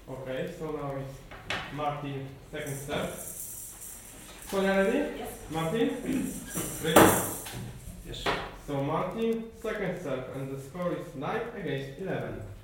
Okay, so now it's Martin second step. Sonia ready? Yes. Martin? Ready? Yes. So Martin second step and the score is 9 against 11.